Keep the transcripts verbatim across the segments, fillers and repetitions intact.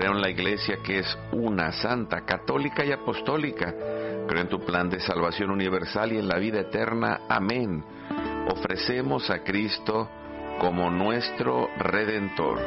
Creo en la Iglesia que es una, santa, católica y apostólica. Creo en tu plan de salvación universal y en la vida eterna. Amén. Ofrecemos a Cristo como nuestro Redentor.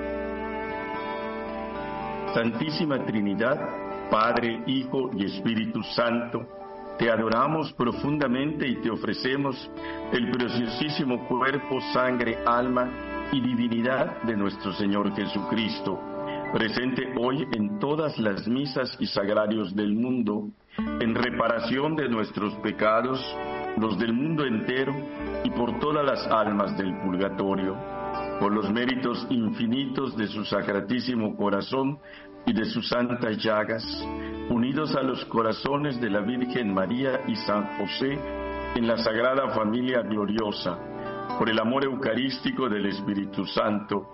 Santísima Trinidad, Padre, Hijo y Espíritu Santo, te adoramos profundamente y te ofrecemos el preciosísimo cuerpo, sangre, alma y divinidad de nuestro Señor Jesucristo, presente hoy en todas las misas y sagrarios del mundo, en reparación de nuestros pecados, los del mundo entero y por todas las almas del purgatorio, por los méritos infinitos de su sacratísimo corazón y de sus santas llagas, unidos a los corazones de la Virgen María y San José en la Sagrada Familia Gloriosa, por el amor eucarístico del Espíritu Santo,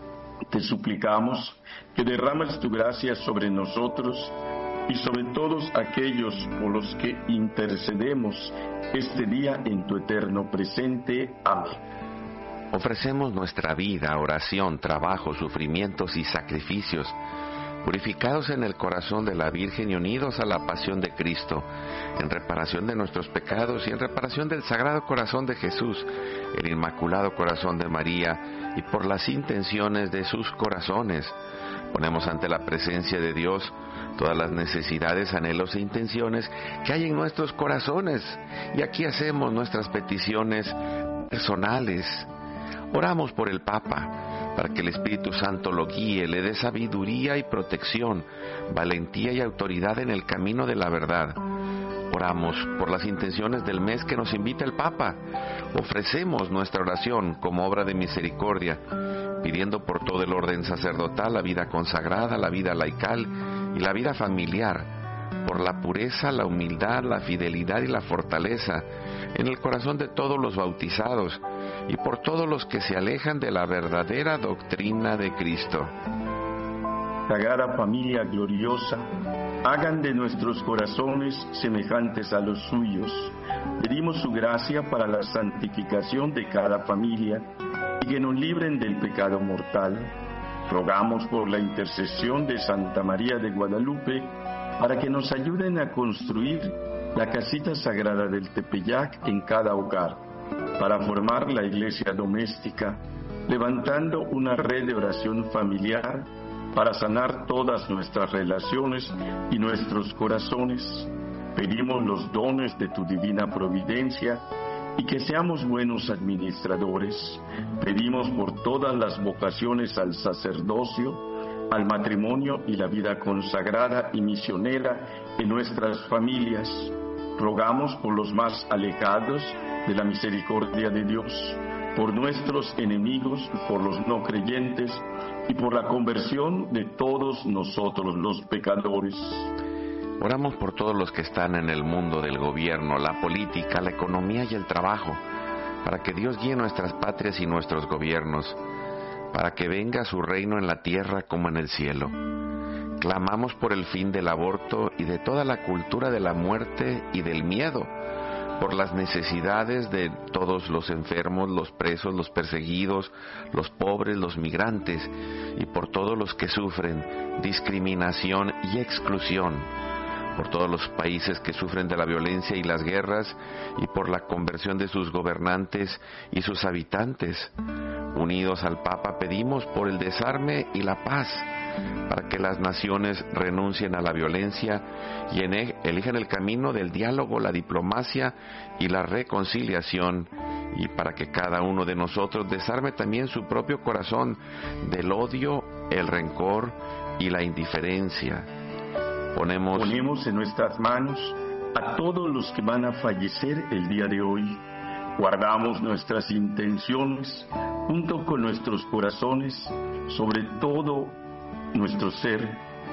te suplicamos que derrames tu gracia sobre nosotros y sobre todos aquellos por los que intercedemos este día en tu eterno presente. Amén. Ofrecemos nuestra vida, oración, trabajo, sufrimientos y sacrificios, purificados en el corazón de la Virgen y unidos a la pasión de Cristo, en reparación de nuestros pecados y en reparación del Sagrado Corazón de Jesús, el Inmaculado Corazón de María y por las intenciones de sus corazones. Ponemos ante la presencia de Dios todas las necesidades, anhelos e intenciones que hay en nuestros corazones, y aquí hacemos nuestras peticiones personales. Oramos por el Papa, para que el Espíritu Santo lo guíe, le dé sabiduría y protección, valentía y autoridad en el camino de la verdad. Oramos por las intenciones del mes que nos invita el Papa. Ofrecemos nuestra oración como obra de misericordia, pidiendo por todo el orden sacerdotal, la vida consagrada, la vida laical y la vida familiar, por la pureza, la humildad, la fidelidad y la fortaleza en el corazón de todos los bautizados y por todos los que se alejan de la verdadera doctrina de Cristo. Sagrada Familia Gloriosa, hagan de nuestros corazones semejantes a los suyos. Pedimos su gracia para la santificación de cada familia y que nos libren del pecado mortal. Rogamos por la intercesión de Santa María de Guadalupe para que nos ayuden a construir la casita sagrada del Tepeyac en cada hogar, para formar la iglesia doméstica, levantando una red de oración familiar para sanar todas nuestras relaciones y nuestros corazones. Pedimos los dones de tu divina providencia y que seamos buenos administradores. Pedimos por todas las vocaciones al sacerdocio, al matrimonio y la vida consagrada y misionera en nuestras familias. Rogamos por los más alejados de la misericordia de Dios, por nuestros enemigos, por los no creyentes y por la conversión de todos nosotros los pecadores. Oramos por todos los que están en el mundo del gobierno, la política, la economía y el trabajo, para que Dios guíe nuestras patrias y nuestros gobiernos, para que venga su reino en la tierra como en el cielo. Clamamos por el fin del aborto y de toda la cultura de la muerte y del miedo, por las necesidades de todos los enfermos, los presos, los perseguidos, los pobres, los migrantes, y por todos los que sufren discriminación y exclusión, por todos los países que sufren de la violencia y las guerras, y por la conversión de sus gobernantes y sus habitantes. Unidos al Papa pedimos por el desarme y la paz, para que las naciones renuncien a la violencia y elijan el camino del diálogo, la diplomacia y la reconciliación, y para que cada uno de nosotros desarme también su propio corazón del odio, el rencor y la indiferencia. Ponemos, Ponemos en nuestras manos a todos los que van a fallecer el día de hoy. Guardamos nuestras intenciones junto con nuestros corazones, sobre todo nuestro ser,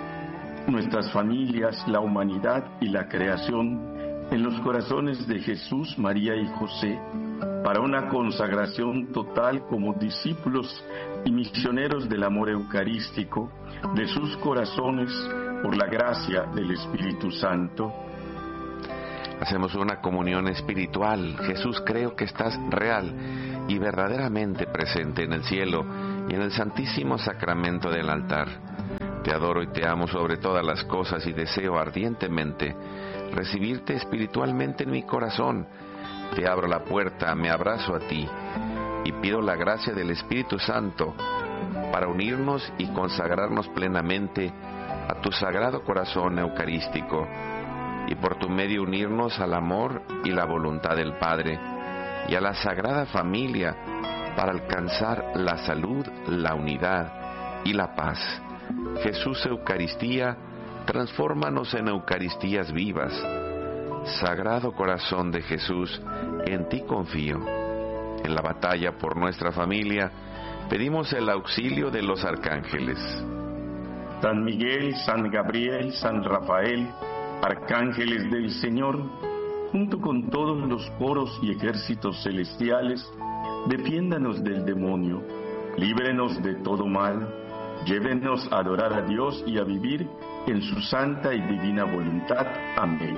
nuestras familias, la humanidad y la creación, en los corazones de Jesús, María y José, para una consagración total como discípulos y misioneros del amor eucarístico de sus corazones por la gracia del Espíritu Santo. Hacemos una comunión espiritual. Jesús, creo que estás real y verdaderamente presente en el cielo y en el santísimo sacramento del altar. Te adoro y te amo sobre todas las cosas y deseo ardientemente recibirte espiritualmente en mi corazón. Te abro la puerta, me abrazo a ti y pido la gracia del Espíritu Santo para unirnos y consagrarnos plenamente a tu sagrado corazón eucarístico y por tu medio unirnos al amor y la voluntad del Padre y a la Sagrada Familia para alcanzar la salud, la unidad y la paz. Jesús Eucaristía, transfórmanos en Eucaristías vivas. Sagrado Corazón de Jesús, en ti confío. En la batalla por nuestra familia, pedimos el auxilio de los arcángeles. San Miguel, San Gabriel, San Rafael, arcángeles del Señor, junto con todos los coros y ejércitos celestiales, defiéndanos del demonio, líbrenos de todo mal, llévenos a adorar a Dios y a vivir en su santa y divina voluntad. Amén.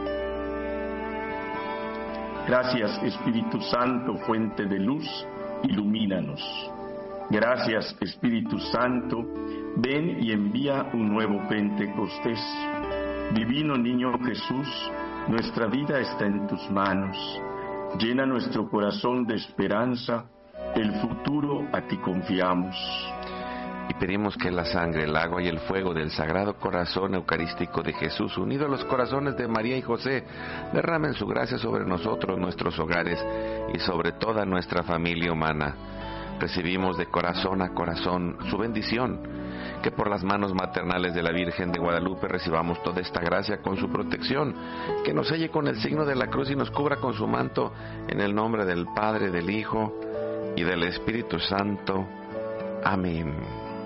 Gracias, Espíritu Santo, fuente de luz, ilumínanos. Gracias, Espíritu Santo, ven y envía un nuevo Pentecostés. Divino Niño Jesús, nuestra vida está en tus manos. Llena nuestro corazón de esperanza, el futuro a ti confiamos. Y pedimos que la sangre, el agua y el fuego del Sagrado Corazón Eucarístico de Jesús, unido a los corazones de María y José, derramen su gracia sobre nosotros, nuestros hogares y sobre toda nuestra familia humana. Recibimos de corazón a corazón su bendición, que por las manos maternales de la Virgen de Guadalupe recibamos toda esta gracia con su protección, que nos selle con el signo de la cruz y nos cubra con su manto, en el nombre del Padre, del Hijo y del Espíritu Santo. Amén.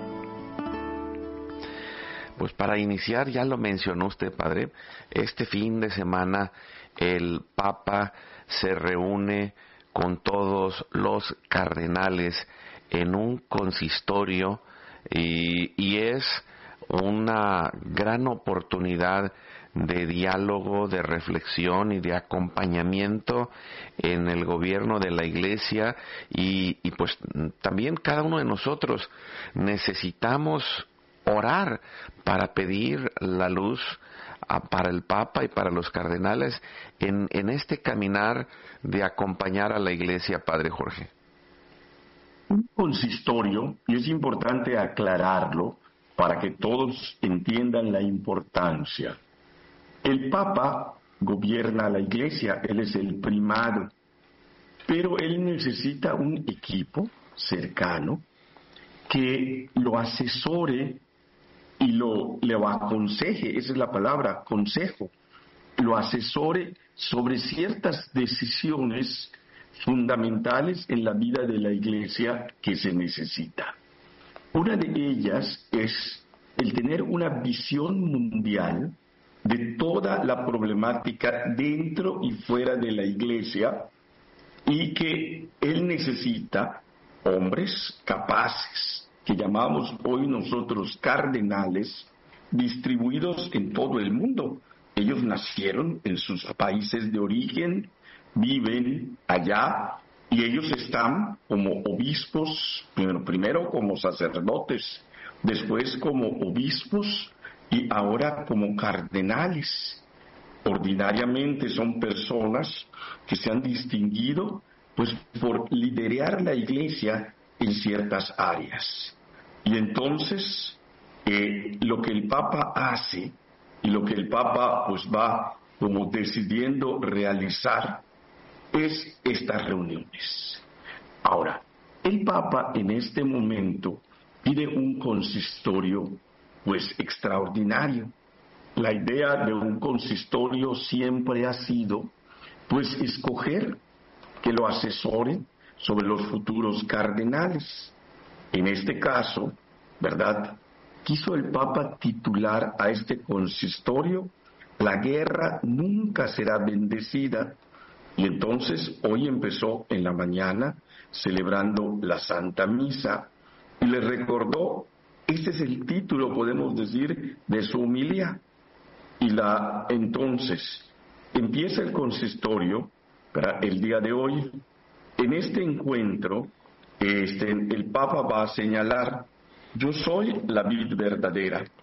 Pues para iniciar, ya lo mencionó usted, Padre, este fin de semana el Papa se reúne con todos los cardenales en un consistorio y, y es una gran oportunidad de diálogo, de reflexión y de acompañamiento en el gobierno de la Iglesia y, y pues también cada uno de nosotros necesitamos orar para pedir la luz a, para el Papa y para los cardenales en, en este caminar de acompañar a la Iglesia, Padre Jorge. Un consistorio, y es importante aclararlo para que todos entiendan la importancia. El Papa gobierna a la Iglesia, él es el primado, pero él necesita un equipo cercano que lo asesore y lo, le aconseje, esa es la palabra, consejo, lo asesore sobre ciertas decisiones fundamentales en la vida de la Iglesia que se necesita. Una de ellas es el tener una visión mundial de toda la problemática dentro y fuera de la Iglesia y que él necesita hombres capaces, que llamamos hoy nosotros cardenales, distribuidos en todo el mundo. Ellos nacieron en sus países de origen, viven allá y ellos están como obispos, primero, primero como sacerdotes, después como obispos y ahora como cardenales. Ordinariamente son personas que se han distinguido pues por liderar la Iglesia en ciertas áreas. Y entonces eh, lo que el Papa hace y lo que el Papa pues va como decidiendo realizar es estas reuniones. Ahora, el Papa en este momento pide un consistorio pues extraordinario. La idea de un consistorio siempre ha sido pues escoger que lo asesoren sobre los futuros cardenales. En este caso, ¿verdad?, quiso el Papa titular a este consistorio: la guerra nunca será bendecida. Y entonces hoy empezó en la mañana celebrando la Santa Misa y le recordó, este es el título, podemos decir, de su homilía. Y la entonces empieza el consistorio, ¿verdad?, el día de hoy. En este encuentro, este, el Papa va a señalar: yo soy la vid verdadera,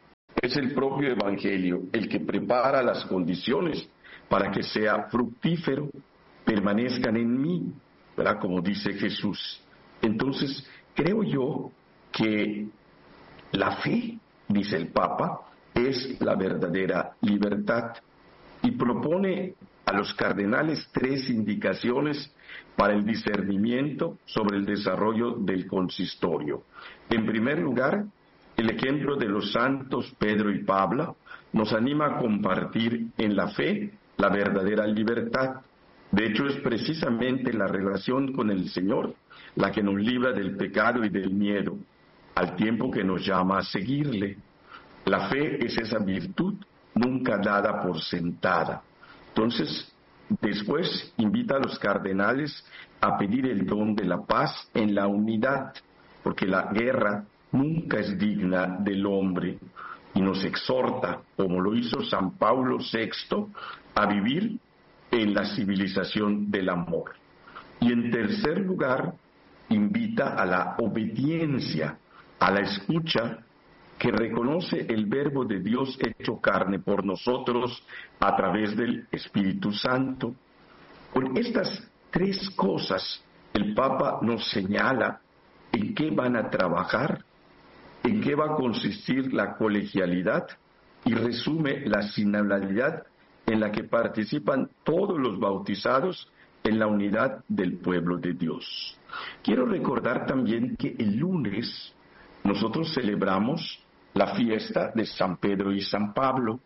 Es el propio Evangelio el que prepara las condiciones para que sea fructífero, permanezcan en mí, ¿verdad? Como dice Jesús. Entonces, creo yo que la fe, dice el Papa, es la verdadera libertad y propone a los cardenales tres indicaciones para el discernimiento sobre el desarrollo del consistorio. En primer lugar, el ejemplo de los santos Pedro y Pablo nos anima a compartir en la fe la verdadera libertad. De hecho, es precisamente la relación con el Señor la que nos libra del pecado y del miedo, al tiempo que nos llama a seguirle. La fe es esa virtud nunca dada por sentada. Entonces, después invita a los cardenales a pedir el don de la paz en la unidad, porque la guerra nunca es digna del hombre, y nos exhorta, como lo hizo San Pablo sexto, a vivir en la civilización del amor. Y en tercer lugar, invita a la obediencia, a la escucha, que reconoce el verbo de Dios hecho carne por nosotros a través del Espíritu Santo. Con estas tres cosas, el Papa nos señala en qué van a trabajar, en qué va a consistir la colegialidad, y resume la sinodalidad en la que participan todos los bautizados en la unidad del pueblo de Dios. Quiero recordar también que el lunes nosotros celebramos la fiesta de San Pedro y San Pablo.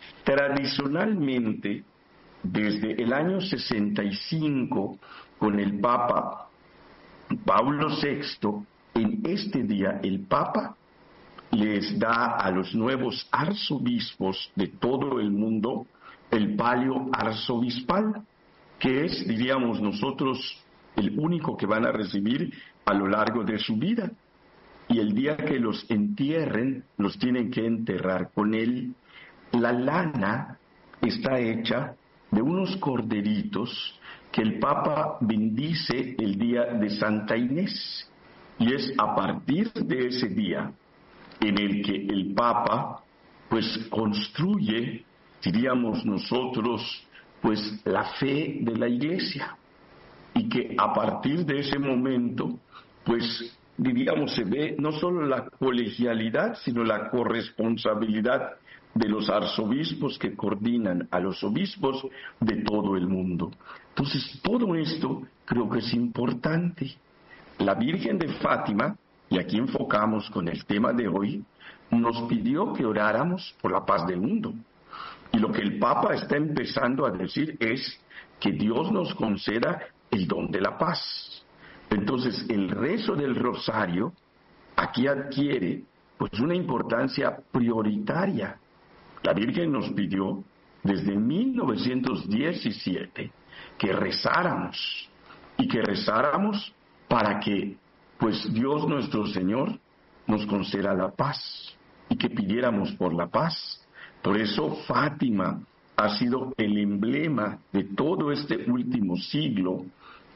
Tradicionalmente, desde el año sesenta y cinco, con el Papa Pablo sexto, en este día el Papa les da a los nuevos arzobispos de todo el mundo el palio arzobispal, que es, diríamos nosotros, el único que van a recibir a lo largo de su vida. Y el día que los entierren, los tienen que enterrar con él. La lana está hecha de unos corderitos que el Papa bendice el día de Santa Inés. Y es a partir de ese día en el que el Papa pues construye, diríamos nosotros, pues la fe de la Iglesia, y que a partir de ese momento pues diríamos se ve no solo la colegialidad, sino la corresponsabilidad de los arzobispos que coordinan a los obispos de todo el mundo. Entonces todo esto creo que es importante. La Virgen de Fátima, y aquí enfocamos con el tema de hoy, nos pidió que oráramos por la paz del mundo. Y lo que el Papa está empezando a decir es que Dios nos conceda el don de la paz. Entonces, el rezo del rosario aquí adquiere pues una importancia prioritaria. La Virgen nos pidió desde mil novecientos diecisiete que rezáramos, y que rezáramos para que pues Dios nuestro Señor nos conceda la paz, y que pidiéramos por la paz. Por eso Fátima ha sido el emblema de todo este último siglo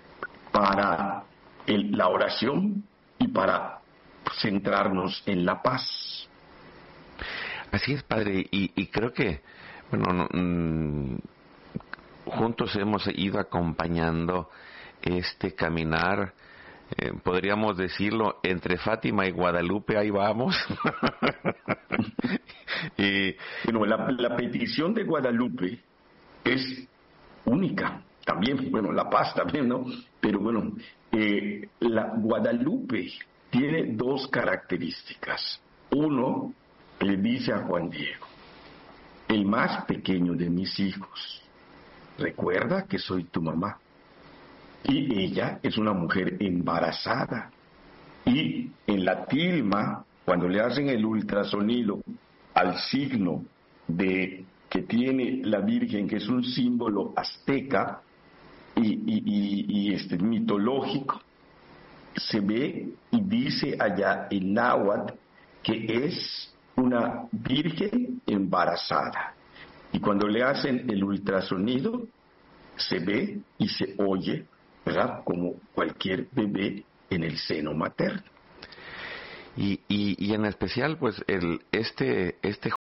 para el, la oración y para centrarnos en la paz. Así es, Padre, y, y creo que, bueno, no, mmm, juntos hemos ido acompañando este caminar, eh, podríamos decirlo, entre Fátima y Guadalupe, ahí vamos. y bueno, la, la petición de Guadalupe es única, también, bueno, la paz también, ¿no? Pero bueno, eh, la Guadalupe tiene dos características. Uno, le dice a Juan Diego, el más pequeño de mis hijos, recuerda que soy tu mamá. Y ella es una mujer embarazada. Y en la tilma, cuando le hacen el ultrasonido al signo de que tiene la Virgen, que es un símbolo azteca y, y, y, y este, mitológico, se ve y dice allá en náhuatl que es una virgen embarazada. Y cuando le hacen el ultrasonido, se ve y se oye, ¿verdad?, como cualquier bebé en el seno materno. Y, y, y en especial, pues, el este este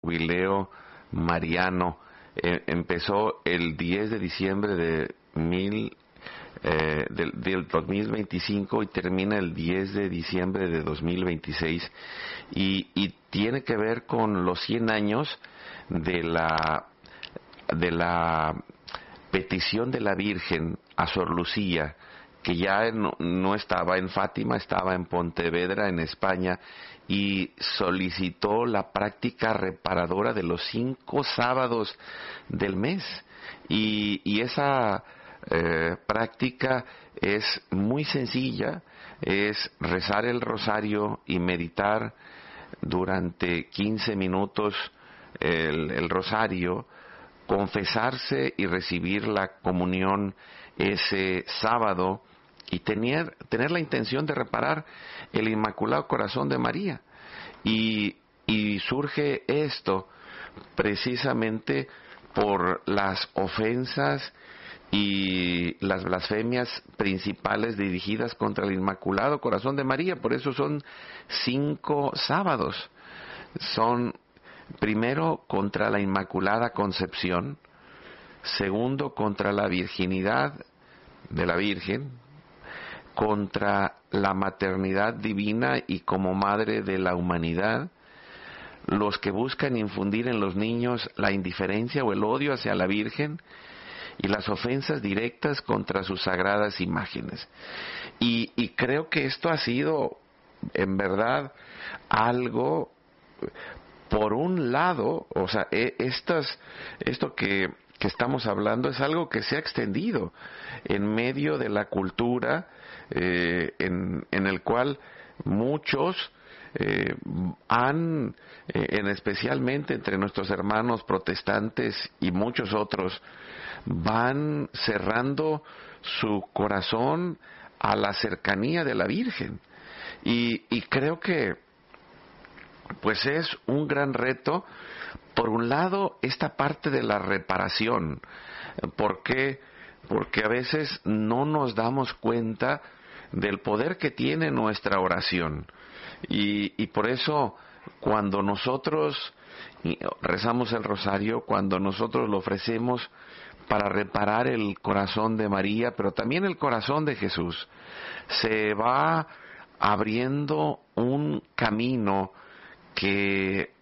jubileo mariano. Eh, empezó el diez de diciembre de mil, eh, del, del dos mil veinticinco y termina el diez de diciembre de dos mil veintiséis, y, y tiene que ver con los cien años de la de la petición de la Virgen a Sor Lucía, que ya no, no estaba en Fátima, estaba en Pontevedra, en España, y solicitó la práctica reparadora de los cinco sábados del mes. Y, y esa eh, práctica es muy sencilla, es rezar el rosario y meditar durante quince minutos el, el rosario, confesarse y recibir la comunión ese sábado, y tener, tener la intención de reparar el Inmaculado Corazón de María. Y, y surge esto precisamente por las ofensas y las blasfemias principales dirigidas contra el Inmaculado Corazón de María. Por eso son cinco sábados. Son, primero, contra la Inmaculada Concepción; segundo, contra la virginidad de la Virgen; contra la maternidad divina y como madre de la humanidad; los que buscan infundir en los niños la indiferencia o el odio hacia la Virgen; y las ofensas directas contra sus sagradas imágenes. Y, y creo que esto ha sido, en verdad, algo, por un lado, o sea, estas, esto que, que estamos hablando es algo que se ha extendido en medio de la cultura, eh, en, en el cual muchos eh, han, eh, en especialmente entre nuestros hermanos protestantes y muchos otros, van cerrando su corazón a la cercanía de la Virgen. Y, y creo que pues es un gran reto, por un lado, esta parte de la reparación. ¿Por qué? Porque a veces no nos damos cuenta del poder que tiene nuestra oración. Y, y por eso, cuando nosotros rezamos el rosario, cuando nosotros lo ofrecemos para reparar el corazón de María, pero también el corazón de Jesús, se va abriendo un camino que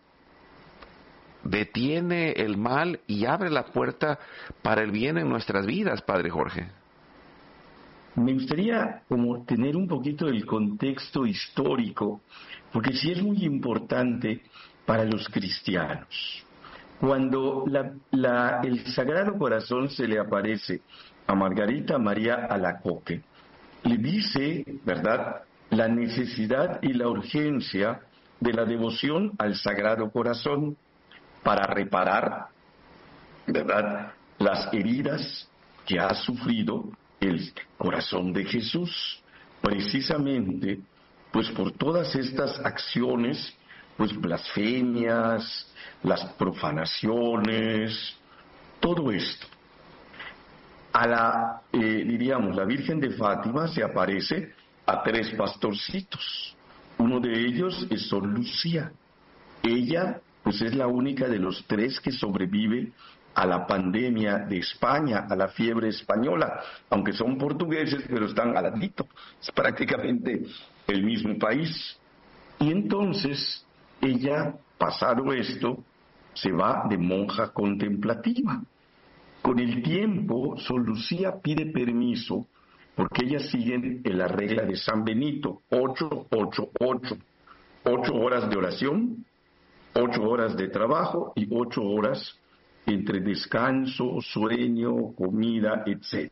detiene el mal y abre la puerta para el bien en nuestras vidas, Padre Jorge. Me gustaría como tener un poquito del contexto histórico, porque sí es muy importante para los cristianos. Cuando la, la, el Sagrado Corazón se le aparece a Margarita María Alacoque, le dice, ¿verdad?, la necesidad y la urgencia de la devoción al Sagrado Corazón para reparar, ¿verdad?, las heridas que ha sufrido el corazón de Jesús, precisamente pues por todas estas acciones, pues blasfemias, las profanaciones, todo esto. A la, eh, diríamos, la Virgen de Fátima se aparece a tres pastorcitos. Uno de ellos es Sor Lucía. Ella, pues es la única de los tres que sobrevive a la pandemia de España, a la fiebre española, aunque son portugueses, pero están al ladito, es prácticamente el mismo país. Y entonces, ella, pasado esto, se va de monja contemplativa. Con el tiempo, Sor Lucía pide permiso, porque ellas siguen en la regla de San Benito, ocho, ocho, ocho. Ocho horas de oración, ocho horas de trabajo y ocho horas entre descanso, sueño, comida, etcétera.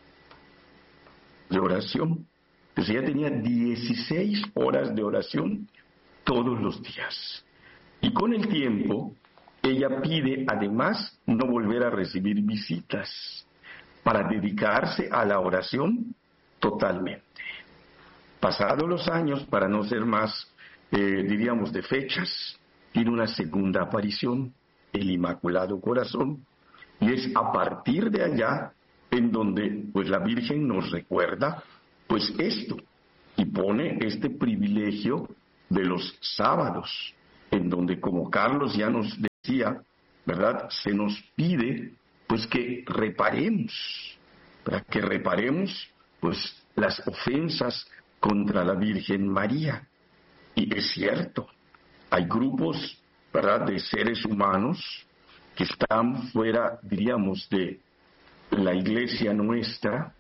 De oración. Entonces ella tenía dieciséis horas de oración todos los días. Y con el tiempo, ella pide además no volver a recibir visitas para dedicarse a la oración totalmente. Pasados los años, para no ser más, eh, diríamos, de fechas, tiene una segunda aparición, el Inmaculado Corazón, y es a partir de allá en donde pues la Virgen nos recuerda pues esto, y pone este privilegio de los sábados, en donde, como Carlos ya nos decía, ¿verdad? Se nos pide pues que reparemos, para que reparemos pues las ofensas contra la Virgen María. Y es cierto, hay grupos, ¿verdad?, de seres humanos que están fuera, diríamos, de la iglesia nuestra,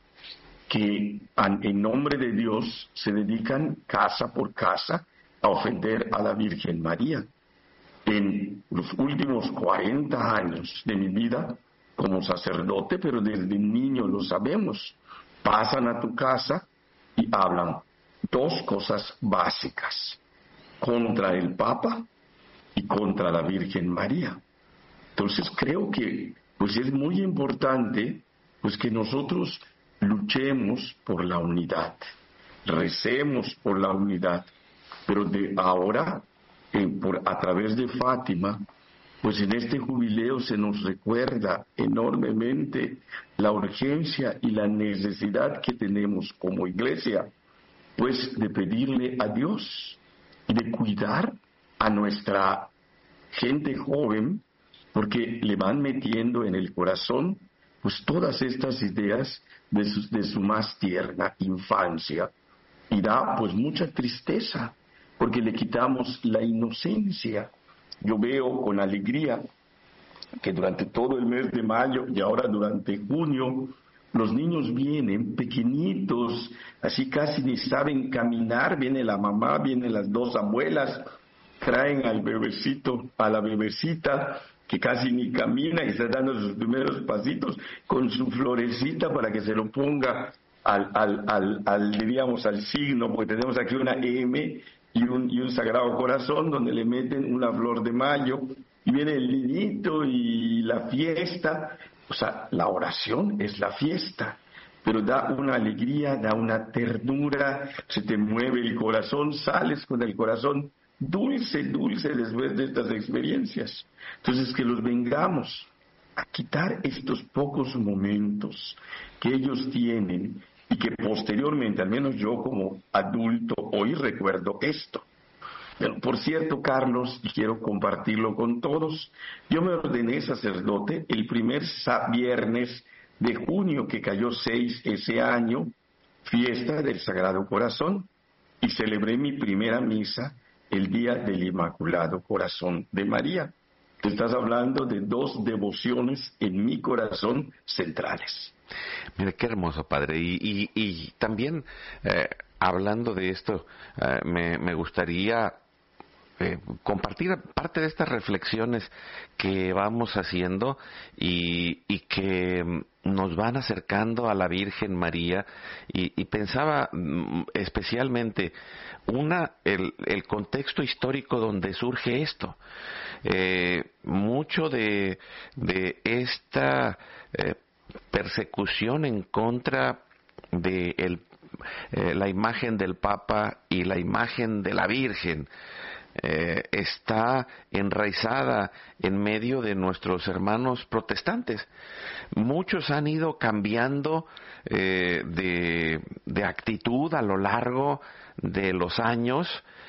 que en nombre de Dios se dedican casa por casa a ofender a la Virgen María. En los últimos cuarenta años de mi vida como sacerdote, pero desde niño lo sabemos, pasan a tu casa y hablan dos cosas básicas: contra el Papa y contra la Virgen María. Entonces creo que pues es muy importante pues que nosotros luchemos por la unidad, recemos por la unidad, pero de ahora, eh, por, a través de Fátima, pues en este jubileo se nos recuerda enormemente la urgencia y la necesidad que tenemos como iglesia, pues de pedirle a Dios y de cuidar a nuestra gente joven, porque le van metiendo en el corazón pues todas estas ideas de su, de su más tierna infancia, y da pues mucha tristeza, porque le quitamos la inocencia. Yo veo con alegría que durante todo el mes de mayo y ahora durante junio, los niños vienen pequeñitos, así casi ni saben caminar, viene la mamá, vienen las dos abuelas, traen al bebecito, a la bebecita, que casi ni camina y está dando sus primeros pasitos, con su florecita para que se lo ponga al, al, al, al diríamos, al signo, porque tenemos aquí una M y un, y un Sagrado Corazón, donde le meten una flor de mayo, y viene el niñito y la fiesta. O sea, la oración es la fiesta, pero da una alegría, da una ternura, se te mueve el corazón, sales con el corazón dulce, dulce después de estas experiencias. Entonces, que los vengamos a quitar estos pocos momentos que ellos tienen y que posteriormente, al menos yo como adulto, hoy recuerdo esto. Pero, por cierto, Carlos, y quiero compartirlo con todos, yo me ordené sacerdote el primer viernes de junio, que cayó seis ese año, fiesta del Sagrado Corazón, y celebré mi primera misa el día del Inmaculado Corazón de María. Te estás hablando de dos devociones en mi corazón centrales. Mire, qué hermoso, padre. Y, y, y también, eh, hablando de esto, eh, me, me gustaría eh, compartir parte de estas reflexiones que vamos haciendo y, y que nos van acercando a la Virgen María, y, y pensaba especialmente una el, el contexto histórico donde surge esto. Eh, mucho de, de esta eh, persecución en contra de el, eh, la imagen del Papa y la imagen de la Virgen Eh, está enraizada en medio de nuestros hermanos protestantes. Muchos han ido cambiando eh, de, de actitud a lo largo de los años,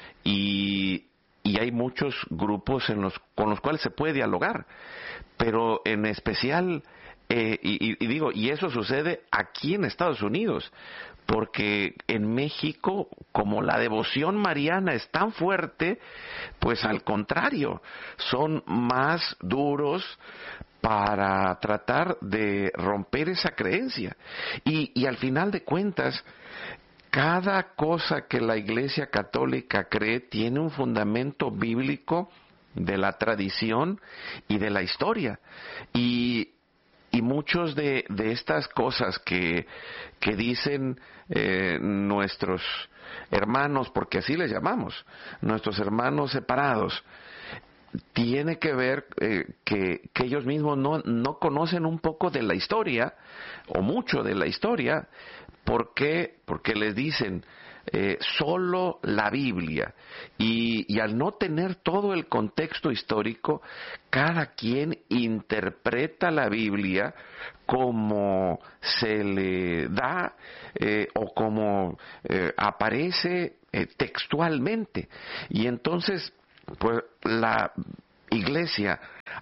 y, y hay muchos grupos en los, con los cuales se puede dialogar, pero en especial, eh, y, y digo, y eso sucede aquí en Estados Unidos, porque en México, como la devoción mariana es tan fuerte, pues al contrario, son más duros para tratar de romper esa creencia. Y, y al final de cuentas, cada cosa que la Iglesia Católica cree tiene un fundamento bíblico de la tradición y de la historia. Y Y muchos de, de estas cosas que, que dicen eh, nuestros hermanos, porque así les llamamos, nuestros hermanos separados, tiene que ver eh, que, que ellos mismos no, no conocen un poco de la historia, o mucho de la historia. ¿Por qué? Porque les dicen eh, solo la Biblia, y, y al no tener todo el contexto histórico, cada quien interpreta la Biblia como se le da eh, o como eh, aparece eh, textualmente, y entonces pues la Iglesia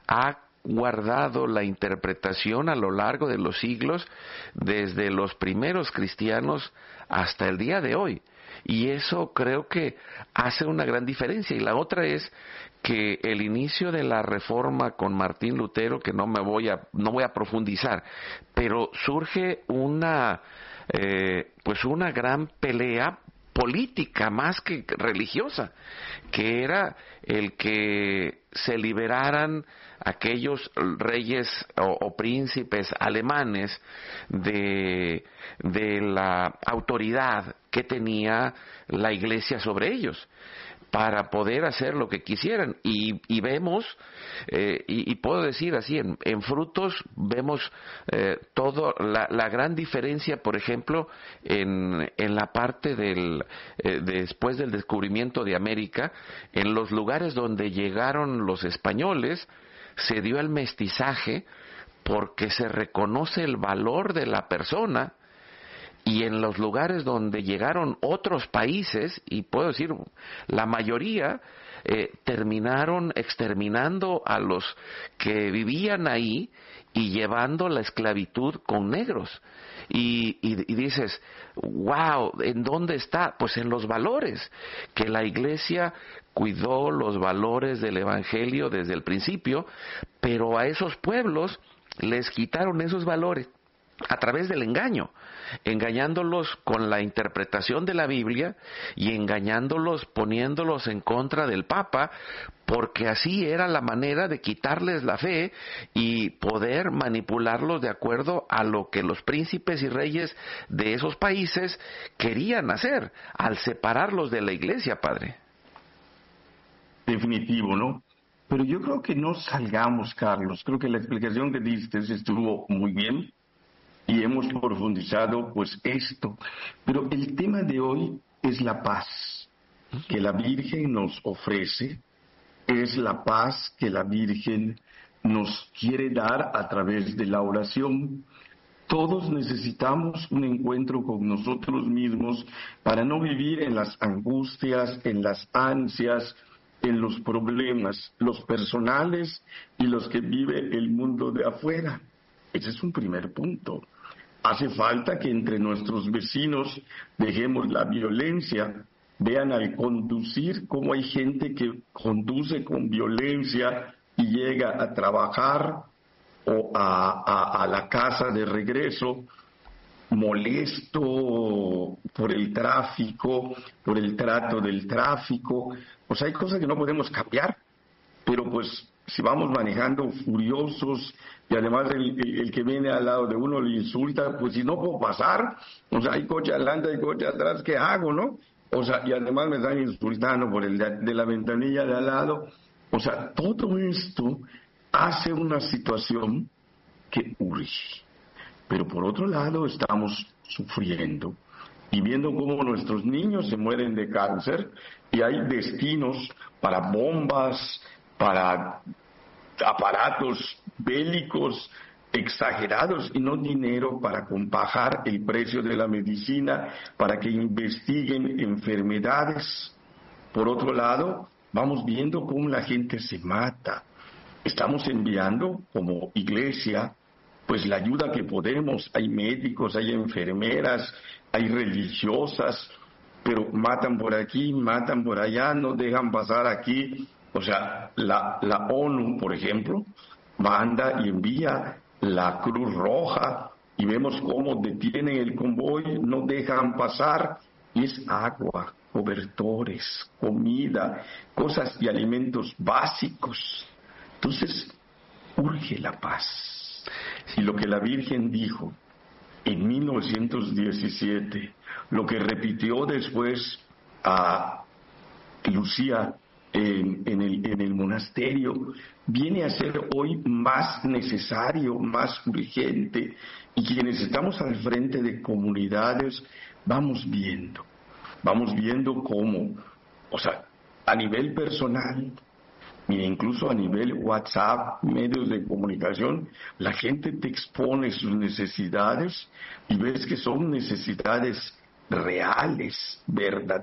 ha guardado la interpretación a lo largo de los siglos, desde los primeros cristianos hasta el día de hoy. Y eso creo que hace una gran diferencia. Y la otra es que el inicio de la Reforma con Martín Lutero, que no me voy a no voy a profundizar, pero surge una eh, pues una gran pelea política más que religiosa, que era el que se liberaran aquellos reyes o, o príncipes alemanes de, de la autoridad que tenía la Iglesia sobre ellos, para poder hacer lo que quisieran. Y, y vemos, eh, y, y puedo decir así, en, en frutos vemos eh, todo, la, la gran diferencia, por ejemplo, en, en la parte del, eh, después del descubrimiento de América, en los lugares donde llegaron los españoles, se dio el mestizaje porque se reconoce el valor de la persona. Y en los lugares donde llegaron otros países, y puedo decir, la mayoría, eh, terminaron exterminando a los que vivían ahí y llevando la esclavitud con negros. Y, y, y dices, wow, ¿en dónde está? Pues en los valores, que la Iglesia cuidó los valores del Evangelio desde el principio, pero a esos pueblos les quitaron esos valores a través del engaño, engañándolos con la interpretación de la Biblia y engañándolos poniéndolos en contra del Papa, porque así era la manera de quitarles la fe y poder manipularlos de acuerdo a lo que los príncipes y reyes de esos países querían hacer, al separarlos de la Iglesia, Padre. Definitivo, ¿no? Pero yo creo que no salgamos, Carlos. Creo que la explicación que diste estuvo muy bien. Y hemos profundizado pues esto. Pero el tema de hoy es la paz que la Virgen nos ofrece, es la paz que la Virgen nos quiere dar a través de la oración. Todos necesitamos un encuentro con nosotros mismos para no vivir en las angustias, en las ansias, en los problemas, los personales y los que vive el mundo de afuera. Ese es un primer punto. Hace falta que entre nuestros vecinos dejemos la violencia. Vean al conducir cómo hay gente que conduce con violencia y llega a trabajar o a, a, a la casa de regreso molesto por el tráfico, por el trato del tráfico. Pues hay cosas que no podemos cambiar, pero pues si vamos manejando furiosos y además el, el, el que viene al lado de uno le insulta, pues si no puedo pasar, o sea, hay coche adelante, hay coche atrás, ¿qué hago, no? O sea, y además me están insultando por el de, de la ventanilla de al lado. O sea, todo esto hace una situación que urge. Pero por otro lado estamos sufriendo y viendo cómo nuestros niños se mueren de cáncer y hay destinos para bombas, para aparatos bélicos exagerados y no dinero para compajar el precio de la medicina, para que investiguen enfermedades. Por otro lado, vamos viendo cómo la gente se mata. Estamos enviando como iglesia pues la ayuda que podemos. Hay médicos, hay enfermeras, hay religiosas, pero matan por aquí, matan por allá, no dejan pasar aquí. O sea, la, la ONU, por ejemplo, manda y envía la Cruz Roja y vemos cómo detienen el convoy, no dejan pasar, y es agua, cobertores, comida, cosas y alimentos básicos. Entonces, urge la paz. Y lo que la Virgen dijo en mil novecientos diecisiete, lo que repitió después a Lucía En, en, el, en el monasterio, viene a ser hoy más necesario, más urgente, y quienes estamos al frente de comunidades vamos viendo, vamos viendo cómo, o sea, a nivel personal, e incluso a nivel WhatsApp, medios de comunicación, la gente te expone sus necesidades y ves que son necesidades reales,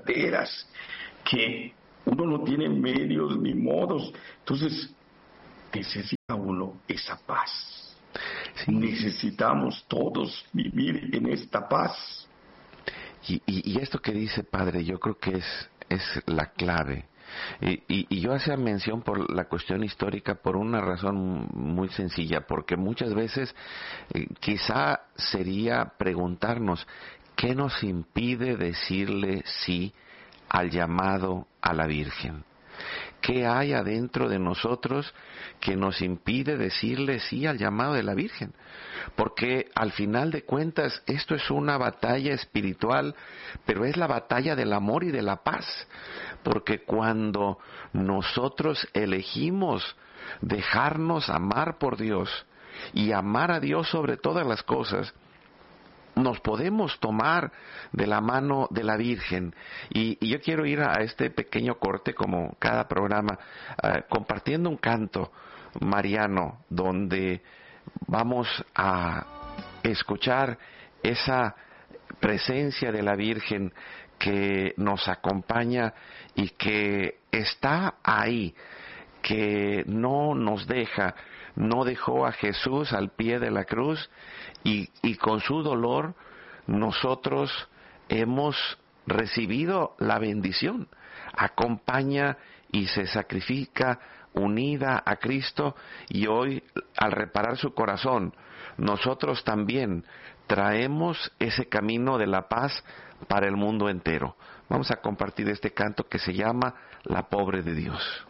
verdaderas, que uno no tiene medios ni modos. Entonces, necesita uno esa paz. Sí. Necesitamos todos vivir en esta paz. Y, y, y esto que dice Padre, yo creo que es, es la clave. Y, y, y yo hacía mención por la cuestión histórica por una razón muy sencilla, porque muchas veces eh, quizá sería preguntarnos ¿qué nos impide decirle sí al llamado a la Virgen? ¿Qué hay adentro de nosotros que nos impide decirle sí al llamado de la Virgen? Porque al final de cuentas esto es una batalla espiritual, pero es la batalla del amor y de la paz. Porque cuando nosotros elegimos dejarnos amar por Dios y amar a Dios sobre todas las cosas, nos podemos tomar de la mano de la Virgen. Y, y yo quiero ir a este pequeño corte, como cada programa, uh, compartiendo un canto mariano, donde vamos a escuchar esa presencia de la Virgen que nos acompaña y que está ahí, que no nos deja, no dejó a Jesús al pie de la cruz, y, y con su dolor nosotros hemos recibido la bendición. Acompaña y se sacrifica unida a Cristo, y hoy, al reparar su corazón, nosotros también traemos ese camino de la paz para el mundo entero. Vamos a compartir este canto que se llama La Pobre de Dios.